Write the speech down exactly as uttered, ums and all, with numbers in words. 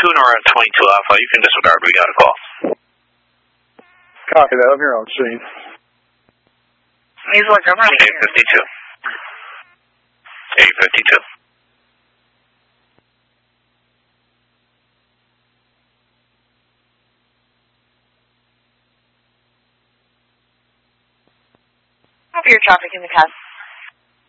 two Nora twenty-two Alpha. You can disregard. We got a call. Copy that. I'm here on scene. He's like, I'm not eight fifty-two. eight fifty-two. Copy your traffic in the cast.